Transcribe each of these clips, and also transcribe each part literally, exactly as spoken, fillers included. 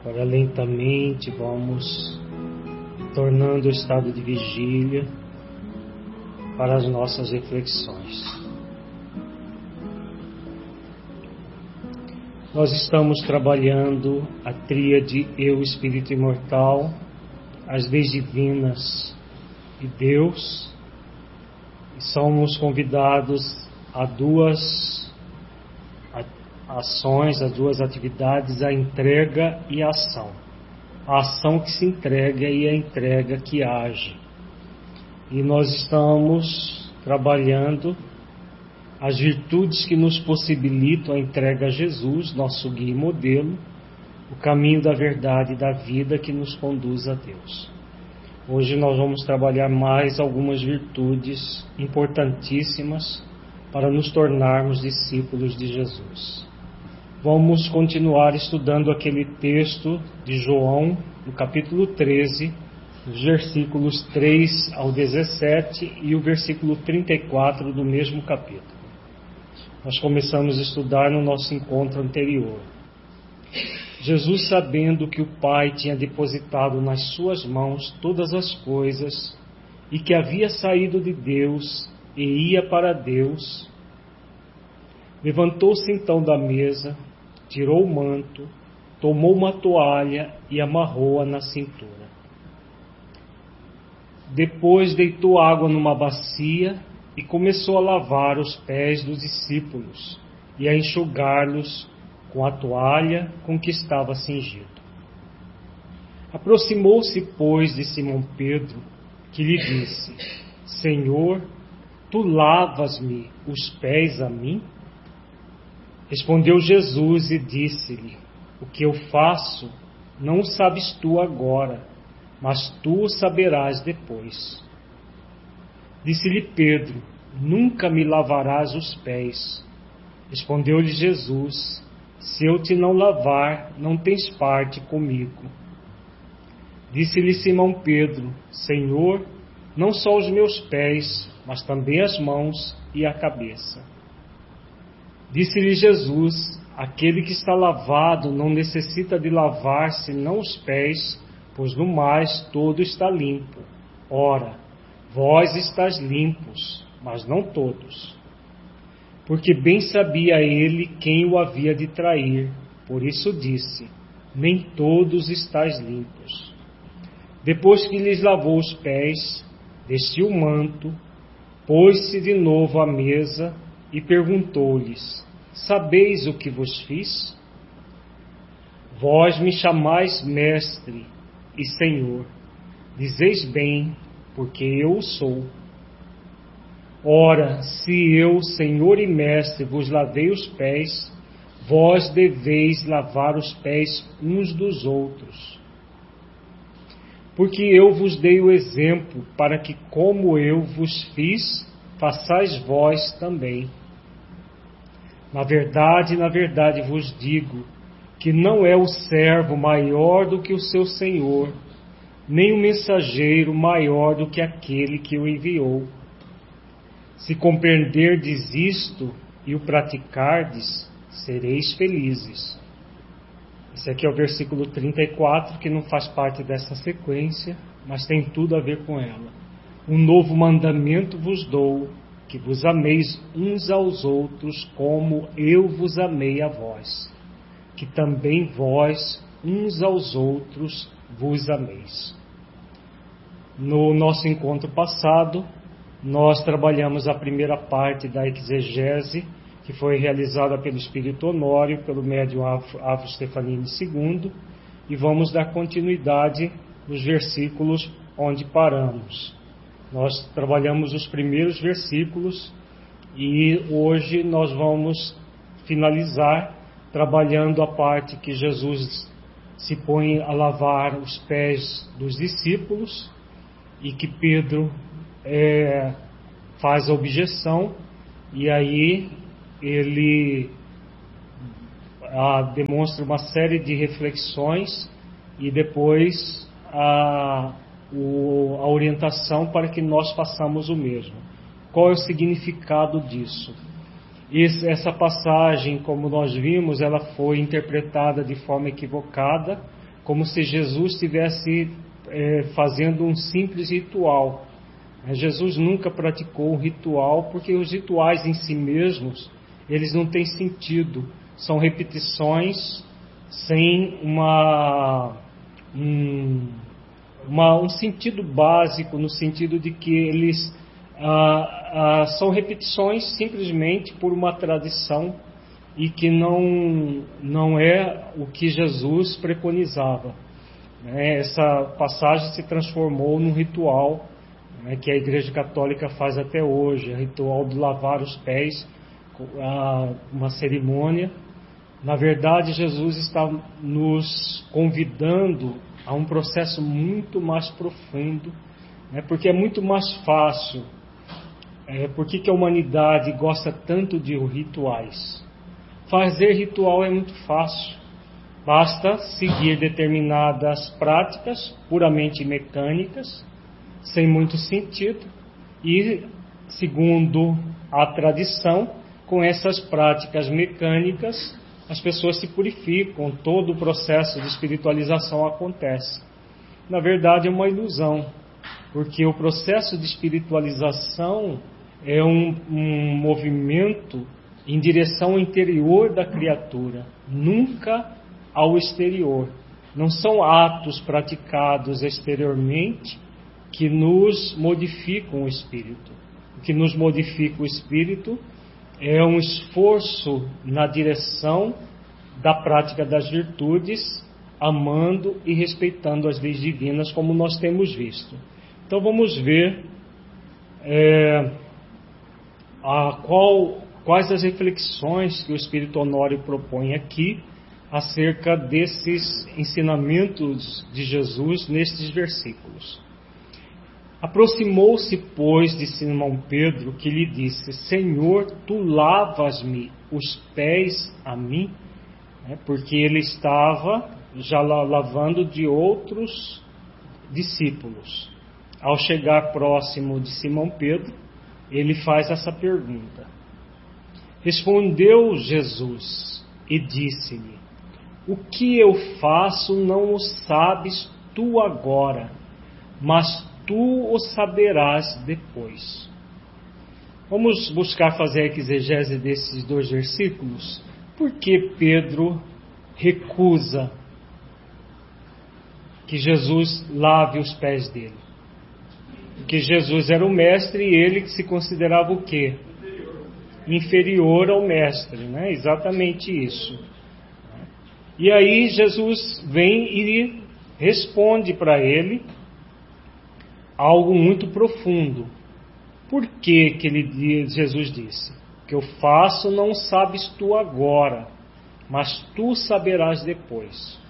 Agora lentamente vamos tornando o estado de vigília para as nossas reflexões. Nós estamos trabalhando a tríade Eu, Espírito Imortal, as leis divinas e Deus, e somos convidados a duas ações, a duas atividades, a entrega e a ação. A ação que se entrega e a entrega que age. E nós estamos trabalhando as virtudes que nos possibilitam a entrega a Jesus, nosso guia e modelo, o caminho da verdade e da vida que nos conduz a Deus. Hoje nós vamos trabalhar mais algumas virtudes importantíssimas para nos tornarmos discípulos de Jesus. Vamos continuar estudando aquele texto de João, no capítulo treze, os versículos três ao dezessete e o versículo trinta e quatro do mesmo capítulo. Nós começamos a estudar no nosso encontro anterior. Jesus, sabendo que o Pai tinha depositado nas suas mãos todas as coisas e que havia saído de Deus e ia para Deus, levantou-se então da mesa, tirou o manto, tomou uma toalha e amarrou-a na cintura. Depois deitou água numa bacia e começou a lavar os pés dos discípulos e a enxugá-los com a toalha com que estava cingido. Aproximou-se, pois, de Simão Pedro, que lhe disse: Senhor, tu lavas-me os pés a mim? Respondeu Jesus e disse-lhe: O que eu faço não o sabes tu agora, mas tu o saberás depois. Disse-lhe Pedro: Nunca me lavarás os pés. Respondeu-lhe Jesus: Se eu te não lavar, não tens parte comigo. Disse-lhe Simão Pedro: Senhor, não só os meus pés, mas também as mãos e a cabeça. Disse-lhe Jesus: Aquele que está lavado não necessita de lavar senão os pés, pois no mais todo está limpo. Ora, vós estáis limpos, mas não todos. Porque bem sabia ele quem o havia de trair, por isso disse: Nem todos estáis limpos. Depois que lhes lavou os pés, vestiu o manto, pôs-se de novo à mesa e perguntou-lhes: Sabeis o que vos fiz? Vós me chamais mestre e senhor. Dizeis bem, porque eu o sou. Ora, se eu, senhor e mestre, vos lavei os pés, vós deveis lavar os pés uns dos outros. Porque eu vos dei o exemplo, para que, como eu vos fiz, façais vós também. Na verdade, na verdade vos digo, que não é o servo maior do que o seu senhor, nem o mensageiro maior do que aquele que o enviou. Se compreenderdes isto e o praticardes, sereis felizes. Esse aqui é o versículo trinta e quatro, que não faz parte dessa sequência, mas tem tudo a ver com ela. Um novo mandamento vos dou, que vos ameis uns aos outros como eu vos amei a vós, que também vós uns aos outros vos ameis. No nosso encontro passado, nós trabalhamos a primeira parte da exegese, que foi realizada pelo Espírito Honório, pelo médium Avo Stefanini segundo, e vamos dar continuidade nos versículos onde paramos. Nós trabalhamos os primeiros versículos e hoje nós vamos finalizar trabalhando a parte que Jesus se põe a lavar os pés dos discípulos e que Pedro é, faz a objeção, e aí ele a, demonstra uma série de reflexões e depois a O, a orientação para que nós façamos o mesmo. Qual é o significado disso? Esse, essa passagem, como nós vimos, ela foi interpretada de forma equivocada, como se Jesus estivesse é, fazendo um simples ritual. Jesus nunca praticou um ritual, porque os rituais em si mesmos, eles não têm sentido. São repetições sem uma, um, uma, um sentido básico, no sentido de que eles ah, ah, são repetições simplesmente por uma tradição e que não, não é o que Jesus preconizava. Essa passagem se transformou num ritual, né, que a Igreja Católica faz até hoje, o ritual de lavar os pés, uma cerimônia. Na verdade, Jesus está nos convidando a um processo muito mais profundo, né, porque é muito mais fácil. É, por que que a humanidade gosta tanto de rituais? Fazer ritual é muito fácil. Basta seguir determinadas práticas puramente mecânicas, sem muito sentido, e, segundo a tradição, com essas práticas mecânicas, as pessoas se purificam, todo o processo de espiritualização acontece. Na verdade, é uma ilusão, porque o processo de espiritualização é um, um movimento em direção ao interior da criatura, nunca ao exterior. Não são atos praticados exteriormente que nos modificam o espírito. O que nos modifica o espírito é um esforço na direção da prática das virtudes, amando e respeitando as leis divinas, como nós temos visto. Então vamos ver é, a qual, quais as reflexões que o Espírito Honório propõe aqui acerca desses ensinamentos de Jesus nestes versículos. Aproximou-se, pois, de Simão Pedro, que lhe disse: Senhor, tu lavas-me os pés a mim? É, porque ele estava já lavando de outros discípulos. Ao chegar próximo de Simão Pedro, ele faz essa pergunta. Respondeu Jesus e disse-lhe: O que eu faço não o sabes tu agora, mas tu o saberás depois. Vamos buscar fazer a exegese desses dois versículos. Por que Pedro recusa que Jesus lave os pés dele? Porque Jesus era o mestre e ele se considerava o quê? Inferior ao mestre, né? Exatamente isso. E aí Jesus vem e responde para ele algo muito profundo. Por que que ele, Jesus disse? Que eu faço não sabes tu agora, mas tu saberás depois.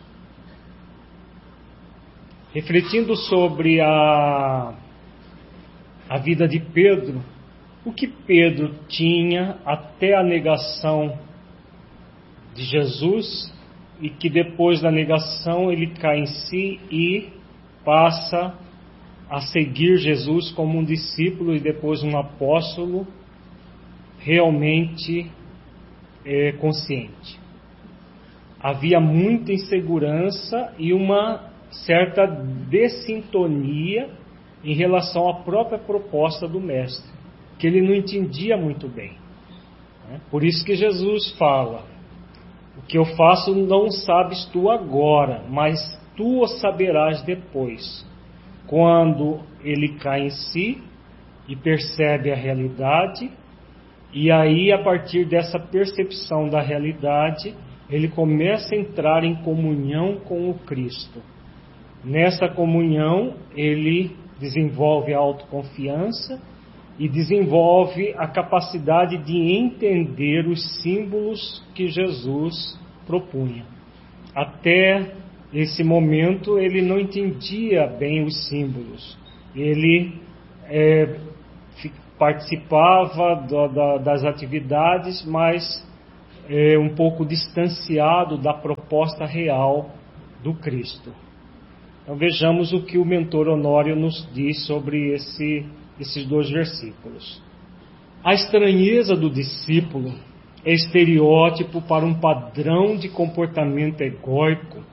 Refletindo sobre a, a vida de Pedro, o que Pedro tinha até a negação de Jesus, e que depois da negação ele cai em si e passa a seguir Jesus como um discípulo e depois um apóstolo realmente é, consciente. Havia muita insegurança e uma certa dessintonia em relação à própria proposta do Mestre, que ele não entendia muito bem. Por isso que Jesus fala: o que eu faço não sabes tu agora, mas tu o saberás depois. Quando ele cai em si e percebe a realidade, e aí, a partir dessa percepção da realidade, ele começa a entrar em comunhão com o Cristo. Nessa comunhão, ele desenvolve a autoconfiança e desenvolve a capacidade de entender os símbolos que Jesus propunha. Até esse momento, ele não entendia bem os símbolos. Ele é, participava do, da, das atividades, mas é, um pouco distanciado da proposta real do Cristo. Então vejamos o que o mentor Honório nos diz sobre esse, esses dois versículos. A estranheza do discípulo é estereótipo para um padrão de comportamento egóico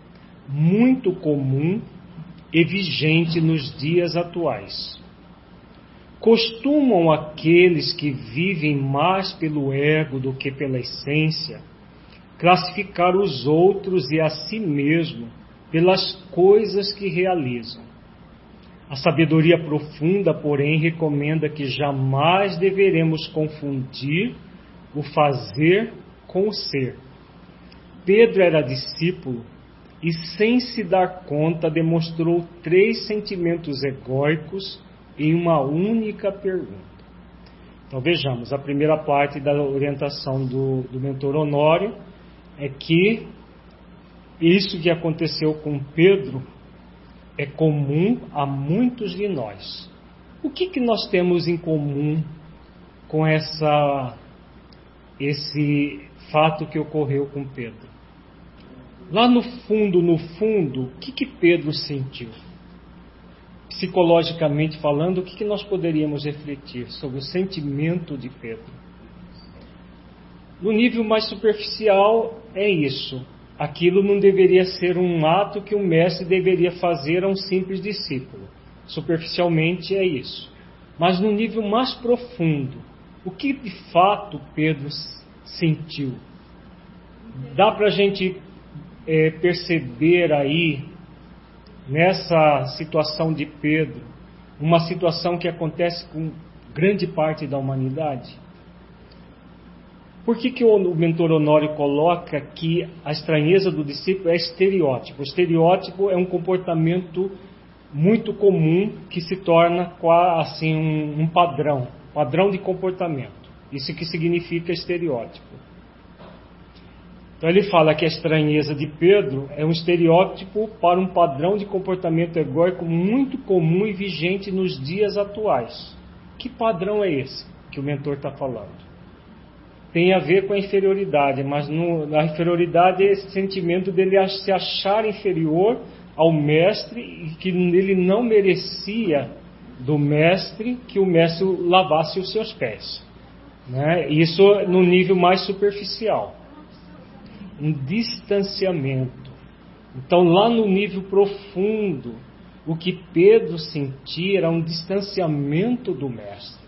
muito comum e vigente nos dias atuais. Costumam aqueles que vivem mais pelo ego do que pela essência classificar os outros e a si mesmo pelas coisas que realizam. A sabedoria profunda, porém, recomenda que jamais deveremos confundir o fazer com o ser. Pedro era discípulo e, sem se dar conta, demonstrou três sentimentos egóicos em uma única pergunta. Então vejamos, a primeira parte da orientação do, do mentor Honório é que isso que aconteceu com Pedro é comum a muitos de nós. O que, que nós temos em comum com essa, esse fato que ocorreu com Pedro? Lá no fundo, no fundo, o que, que Pedro sentiu? Psicologicamente falando, o que, que nós poderíamos refletir sobre o sentimento de Pedro? No nível mais superficial, é isso. Aquilo não deveria ser um ato que o mestre deveria fazer a um simples discípulo. Superficialmente é isso. Mas no nível mais profundo, o que de fato Pedro sentiu? Dá para a gente é, perceber aí, nessa situação de Pedro, uma situação que acontece com grande parte da humanidade? Por que, que o mentor Honório coloca que a estranheza do discípulo é estereótipo? O estereótipo é um comportamento muito comum que se torna assim, um, um padrão, padrão de comportamento. Isso que significa estereótipo. Então ele fala que a estranheza de Pedro é um estereótipo para um padrão de comportamento egóico muito comum e vigente nos dias atuais. Que padrão é esse que o mentor está falando? Tem a ver com a inferioridade, mas no, a inferioridade é esse sentimento dele se achar inferior ao mestre e que ele não merecia do mestre que o mestre lavasse os seus pés. Né? Isso no nível mais superficial. Um distanciamento. Então, lá no nível profundo, o que Pedro sentia era um distanciamento do mestre.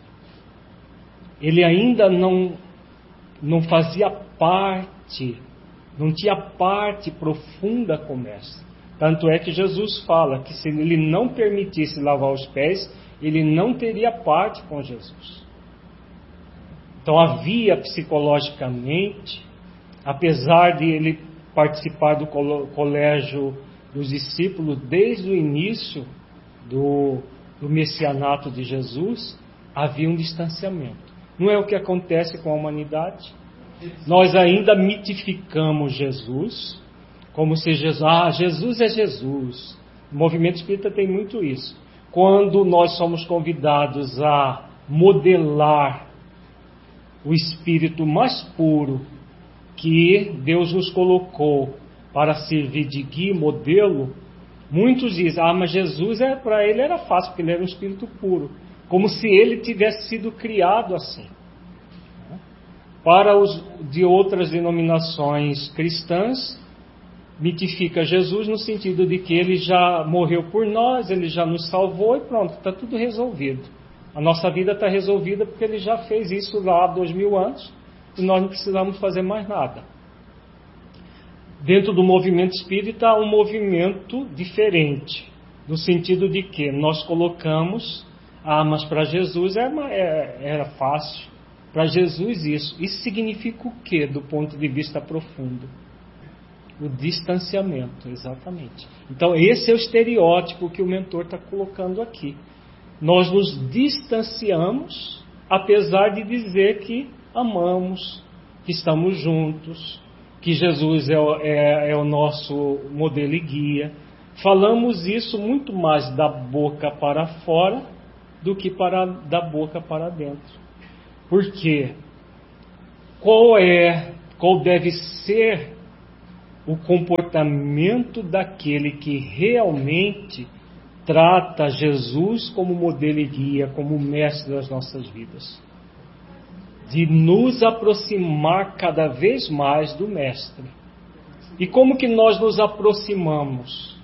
Ele ainda não, não fazia parte, não tinha parte profunda com o mestre. Tanto é que Jesus fala que se ele não permitisse lavar os pés, ele não teria parte com Jesus. Então havia psicologicamente, apesar de ele participar do colégio dos discípulos desde o início do, do messianato de Jesus, havia um distanciamento. Não é o que acontece com a humanidade? Nós ainda mitificamos Jesus, como se Jesus, ah, Jesus é Jesus. O movimento espírita tem muito isso. Quando nós somos convidados a modelar o espírito mais puro que Deus nos colocou para servir de guia e modelo, muitos dizem, ah, mas Jesus, é, para ele era fácil, porque ele era um espírito puro. Como se ele tivesse sido criado assim. Para os de outras denominações cristãs, mitifica Jesus no sentido de que ele já morreu por nós, ele já nos salvou e pronto, está tudo resolvido. A nossa vida está resolvida porque ele já fez isso lá há dois mil anos e nós não precisamos fazer mais nada. Dentro do movimento espírita há um movimento diferente, no sentido de que nós colocamos, ah, mas para Jesus era, era fácil, para Jesus isso. Isso significa o quê do ponto de vista profundo? O distanciamento, exatamente. Então esse é o estereótipo que o mentor está colocando aqui. Nós nos distanciamos, apesar de dizer que amamos, que estamos juntos, que Jesus é o, é, é o nosso modelo e guia. Falamos isso muito mais da boca para fora do que para, da boca para dentro. Por quê? Qual é, qual deve ser o comportamento daquele que realmente trata Jesus como modelo e guia, como mestre das nossas vidas? De nos aproximar cada vez mais do mestre. E como que nós nos aproximamos?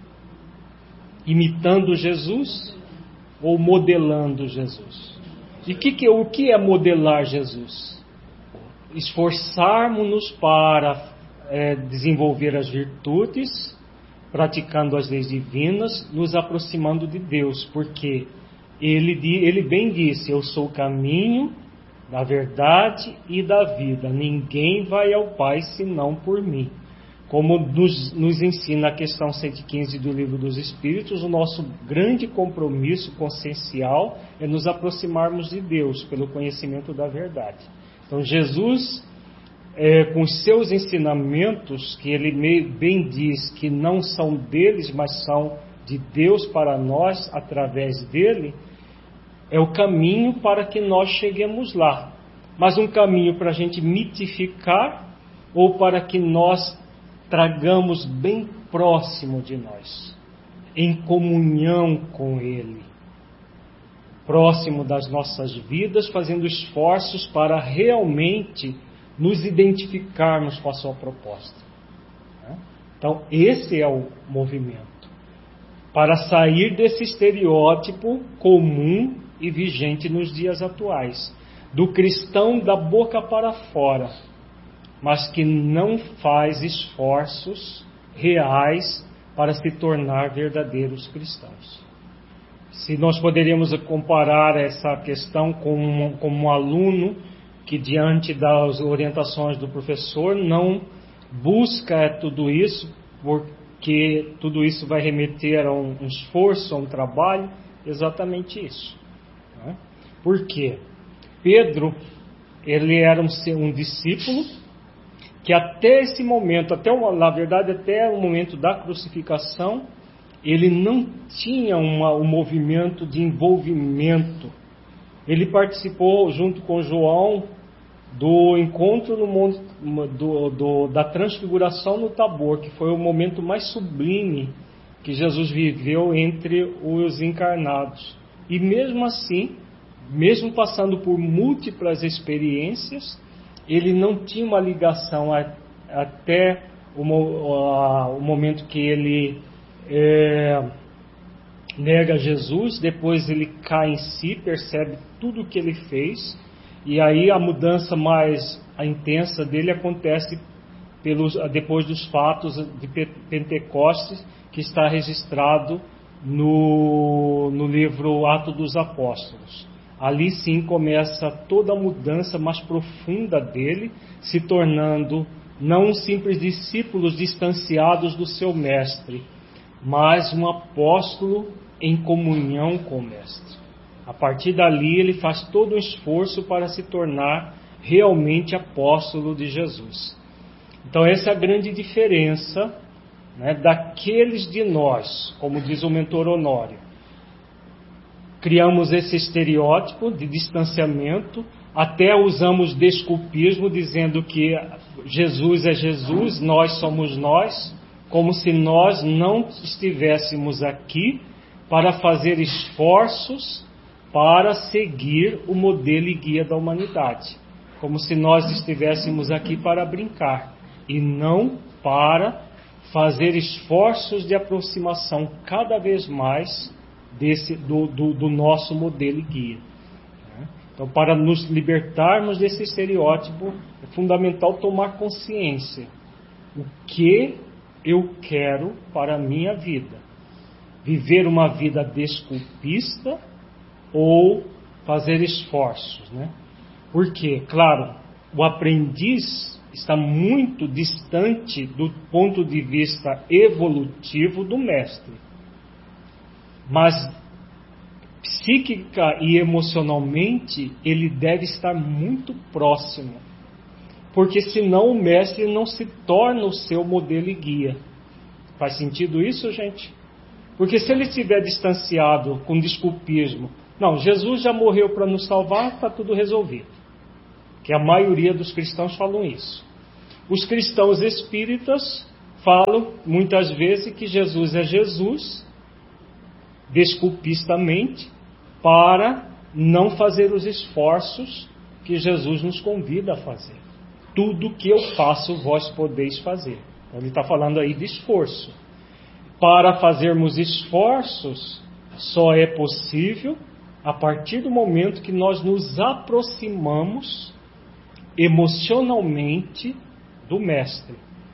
Imitando Jesus ou modelando Jesus? E que que, o que é modelar Jesus? Esforçarmos-nos para é, desenvolver as virtudes, praticando as leis divinas, nos aproximando de Deus, porque Ele, ele bem disse: eu sou o caminho, da verdade e da vida. Ninguém vai ao Pai senão por mim. Como nos, nos ensina a questão cento e quinze do Livro dos Espíritos, o nosso grande compromisso consciencial é nos aproximarmos de Deus pelo conhecimento da verdade. Então Jesus, é, com os seus ensinamentos, que ele bem diz que não são deles, mas são de Deus para nós, através dele, é o caminho para que nós cheguemos lá. Mas um caminho para a gente mitificar ou para que nós tragamos bem próximo de nós, em comunhão com Ele, próximo das nossas vidas, fazendo esforços para realmente nos identificarmos com a sua proposta. Então, esse é o movimento, para sair desse estereótipo comum e vigente nos dias atuais, do cristão da boca para fora, mas que não faz esforços reais para se tornar verdadeiros cristãos. Se nós poderíamos comparar essa questão com um, com um aluno que, diante das orientações do professor, não busca tudo isso, porque tudo isso vai remeter a um, um esforço, a um trabalho, exatamente isso. Né? Por quê? Pedro, ele era um, um discípulo que até esse momento, até uma, na verdade até o momento da crucificação, ele não tinha uma, um movimento de envolvimento. Ele participou junto com João do encontro no monte, do, do, da transfiguração no Tabor, que foi o momento mais sublime que Jesus viveu entre os encarnados. E mesmo assim, mesmo passando por múltiplas experiências, ele não tinha uma ligação a, até o, a, o momento que ele é, nega Jesus. Depois ele cai em si, percebe tudo o que ele fez, e aí a mudança mais a intensa dele acontece pelos, depois dos fatos de Pentecostes, que está registrado no, no livro Atos dos Apóstolos. Ali sim começa toda a mudança mais profunda dele, se tornando não um simples discípulo distanciados do seu mestre, mas um apóstolo em comunhão com o mestre. A partir dali ele faz todo um esforço para se tornar realmente apóstolo de Jesus. Então essa é a grande diferença, né, daqueles de nós, como diz o mentor Honório. Criamos esse estereótipo de distanciamento, até usamos desculpismo, dizendo que Jesus é Jesus, nós somos nós, como se nós não estivéssemos aqui para fazer esforços para seguir o modelo e guia da humanidade, como se nós estivéssemos aqui para brincar e não para fazer esforços de aproximação cada vez mais desse, do, do, do nosso modelo e guia. Então, para nos libertarmos desse estereótipo, é fundamental tomar consciência. O que eu quero para a minha vida? Viver uma vida desculpista ou fazer esforços, né? Porque, claro, o aprendiz está muito distante do ponto de vista evolutivo do mestre. Mas psíquica e emocionalmente ele deve estar muito próximo, porque senão o mestre não se torna o seu modelo e guia. Faz sentido isso, gente? Porque se ele estiver distanciado com desculpismo, não, Jesus já morreu para nos salvar, está tudo resolvido, que a maioria dos cristãos falam isso. Os cristãos espíritas falam muitas vezes que Jesus é Jesus, desculpistamente, para não fazer os esforços que Jesus nos convida a fazer. Tudo que eu faço, vós podeis fazer. Ele está falando aí de esforço. Para fazermos esforços, só é possível a partir do momento que nós nos aproximamos emocionalmente do Mestre.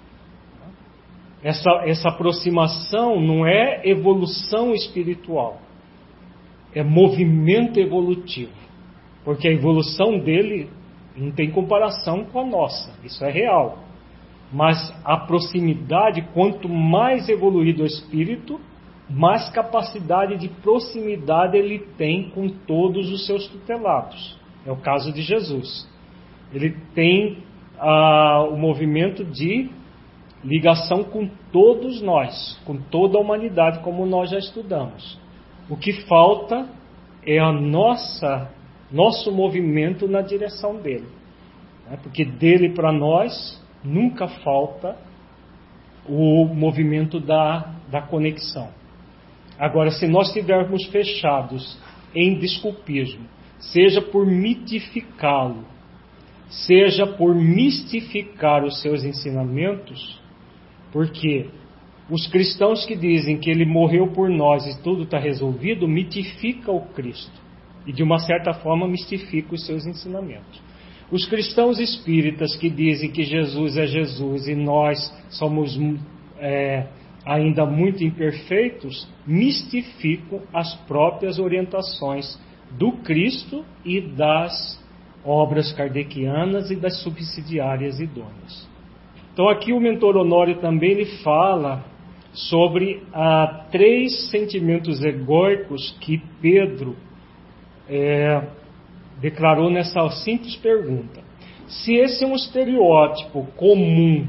Essa, essa aproximação não é evolução espiritual, é movimento evolutivo, porque a evolução dele não tem comparação com a nossa, isso é real. Mas a proximidade, quanto mais evoluído o espírito, mais capacidade de proximidade ele tem com todos os seus tutelados. É o caso de Jesus. Ele tem ah, o movimento de ligação com todos nós, com toda a humanidade, como nós já estudamos. O que falta é a nossa, nosso movimento na direção dele. Né? Porque dele para nós nunca falta o movimento da, da conexão. Agora, se nós estivermos fechados em desculpismo, seja por mitificá-lo, seja por mistificar os seus ensinamentos, porque os cristãos que dizem que ele morreu por nós e tudo está resolvido, mitifica o Cristo e de uma certa forma mistifica os seus ensinamentos. Os cristãos espíritas que dizem que Jesus é Jesus e nós somos é, ainda muito imperfeitos, mistificam as próprias orientações do Cristo e das obras kardecianas e das subsidiárias idôneas. Então aqui o mentor Honório também ele fala sobre ah, três sentimentos egóicos que Pedro é, declarou nessa simples pergunta. Se esse é um estereótipo comum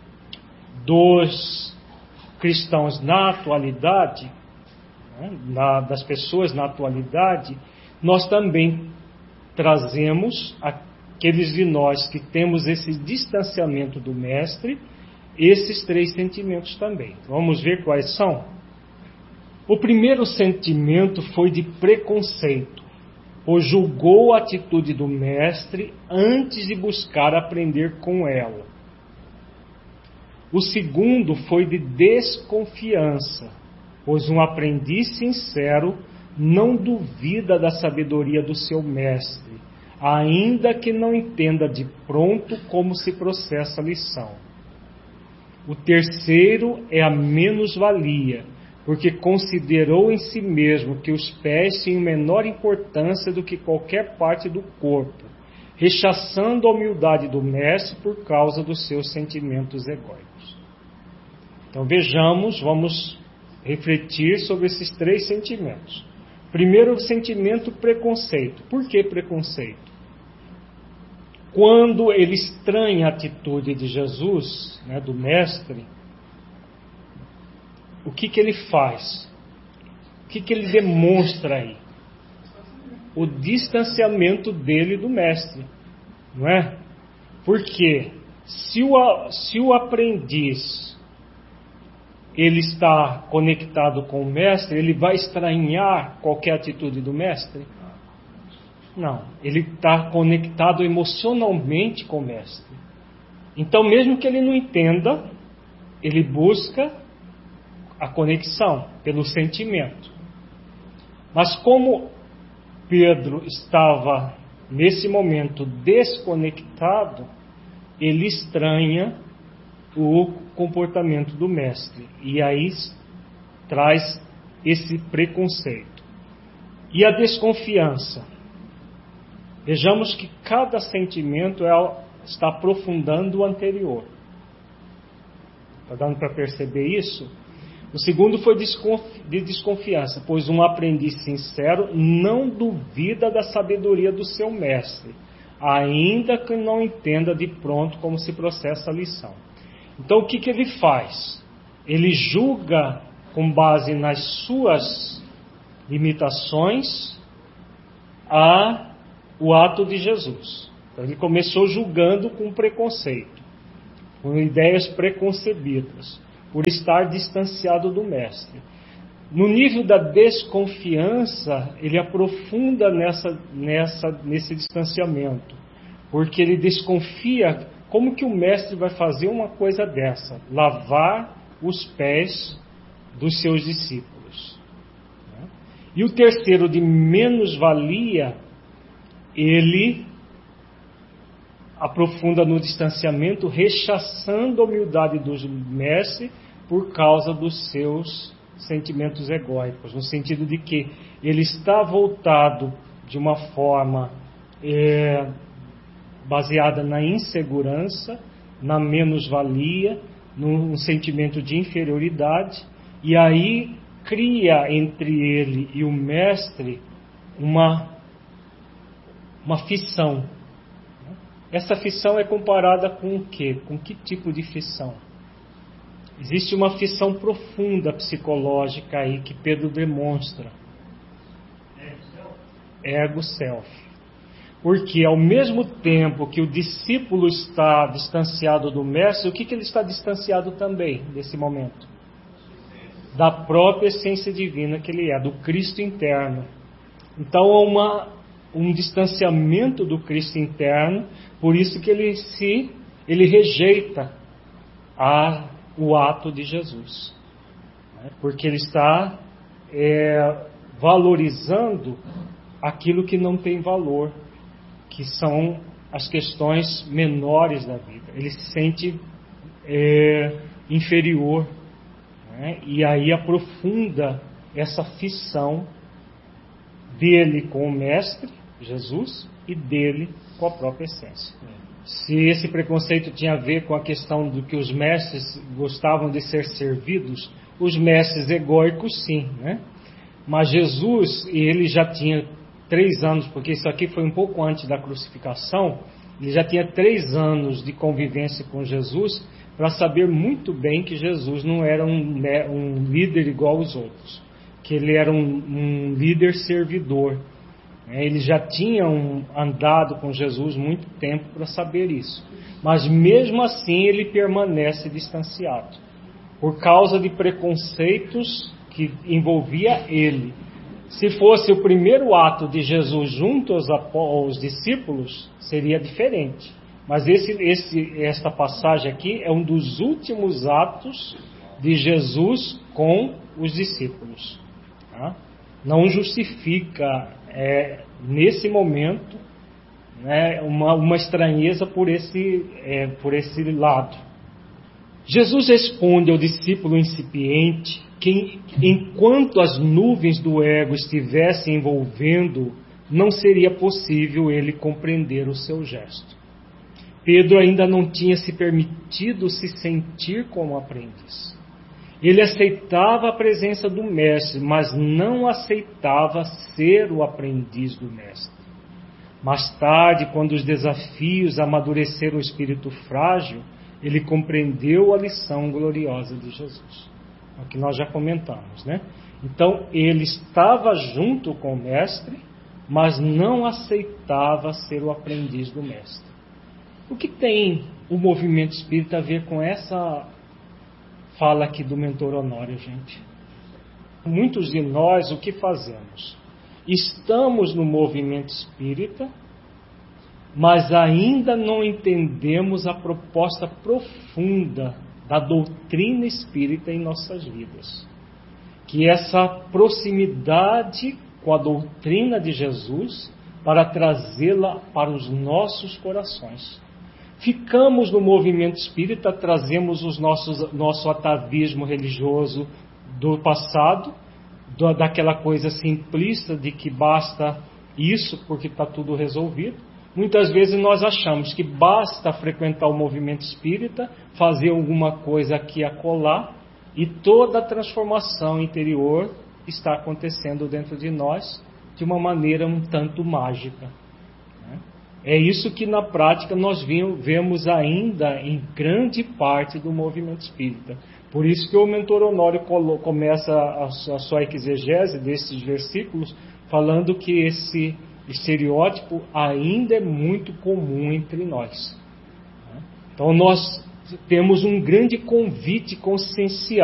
dos cristãos na atualidade, né, na, das pessoas na atualidade, nós também trazemos aqueles de nós que temos esse distanciamento do Mestre, esses três sentimentos também. Vamos ver quais são? O primeiro sentimento foi de preconceito, pois julgou a atitude do Mestre antes de buscar aprender com ela. O segundo foi de desconfiança, pois um aprendiz sincero não duvida da sabedoria do seu mestre, ainda que não entenda de pronto como se processa a lição. O terceiro é a menos-valia, porque considerou em si mesmo que os pés tinham menor importância do que qualquer parte do corpo, rechaçando a humildade do mestre por causa dos seus sentimentos egóicos. Então vejamos, vamos refletir sobre esses três sentimentos. Primeiro, o sentimento preconceito. Por que preconceito? Quando ele estranha a atitude de Jesus, né, do Mestre, o que, que ele faz? O que, que ele demonstra aí? O distanciamento dele do Mestre, não é? Porque se o, se o aprendiz ele está conectado com o Mestre, ele vai estranhar qualquer atitude do Mestre? Não, ele está conectado emocionalmente com o Mestre. Então, mesmo que ele não entenda, ele busca a conexão pelo sentimento. Mas como Pedro estava nesse momento desconectado, ele estranha o comportamento do Mestre, e aí traz esse preconceito. E a desconfiança. Vejamos que cada sentimento é, está aprofundando o anterior. Está dando para perceber isso? O segundo foi de desconfiança, pois um aprendiz sincero não duvida da sabedoria do seu mestre, ainda que não entenda de pronto como se processa a lição. Então o que, que ele faz? Ele julga com base nas suas limitações a, o ato de Jesus. Então ele começou julgando com preconceito, com ideias preconcebidas, por estar distanciado do Mestre. No nível da desconfiança, ele aprofunda nessa, nessa, nesse distanciamento, porque ele desconfia Como que o mestre vai fazer uma coisa dessa? Lavar os pés dos seus discípulos. E o terceiro, de menos-valia, ele aprofunda no distanciamento, rechaçando a humildade do mestre por causa dos seus sentimentos egóicos, no sentido de que ele está voltado de uma forma é, baseada na insegurança, na menos-valia, num sentimento de inferioridade, e aí cria entre ele e o mestre uma, uma fissão. Essa fissão é comparada com o quê? Com que tipo de fissão? Existe uma fissão profunda psicológica aí que Pedro demonstra. Ego-self. Porque ao mesmo tempo que o discípulo está distanciado do mestre, o que, que ele está distanciado também nesse momento? Da própria essência divina que ele é, do Cristo interno. Então há uma, um distanciamento do Cristo interno, por isso que ele se ele rejeita a, o ato de Jesus. Né? Porque ele está é, valorizando aquilo que não tem valor, que são as questões menores da vida. Ele se sente é, inferior, né? E aí aprofunda essa fissão dele com o Mestre, Jesus, e dele com a própria essência. Se esse preconceito tinha a ver com a questão do que os mestres gostavam de ser servidos, os mestres egóicos sim, né? Mas Jesus, ele já tinha três anos, porque isso aqui foi um pouco antes da crucificação, ele já tinha três anos de convivência com Jesus para saber muito bem que Jesus não era um, né, um líder igual aos outros, que ele era um, um líder servidor. Eles já tinham andado com Jesus muito tempo para saber isso, mas mesmo assim ele permanece distanciado, por causa de preconceitos que envolvia ele. Se fosse o primeiro ato de Jesus junto aos, aos discípulos, seria diferente. Mas esse, esse, esta passagem aqui é um dos últimos atos de Jesus com os discípulos. Tá? Não justifica, é, nesse momento, né, uma, uma estranheza por esse, é, por esse lado. Jesus responde ao discípulo incipiente que, enquanto as nuvens do ego estivessem envolvendo, não seria possível ele compreender o seu gesto. Pedro ainda não tinha se permitido se sentir como aprendiz. Ele aceitava a presença do mestre, mas não aceitava ser o aprendiz do mestre. Mais tarde, quando os desafios amadureceram o espírito frágil, ele compreendeu a lição gloriosa de Jesus. É o que nós já comentamos, né? Então, ele estava junto com o mestre, mas não aceitava ser o aprendiz do mestre. O que tem o movimento espírita a ver com essa fala aqui do mentor Honório, gente? Muitos de nós, o que fazemos? Estamos no movimento espírita, mas ainda não entendemos a proposta profunda da doutrina espírita em nossas vidas. Que essa proximidade com a doutrina de Jesus para trazê-la para os nossos corações. Ficamos no movimento espírita, trazemos os nossos, nosso atavismo religioso do passado, do, daquela coisa simplista de que basta isso porque está tudo resolvido. Muitas vezes nós achamos que basta frequentar o movimento espírita, fazer alguma coisa aqui e acolá, e toda a transformação interior está acontecendo dentro de nós de uma maneira um tanto mágica. É isso que na prática nós vemos ainda em grande parte do movimento espírita. Por isso que o mentor Honório começa a sua exegese desses versículos falando que esse estereótipo ainda é muito comum entre nós. Então nós temos um grande convite consciencial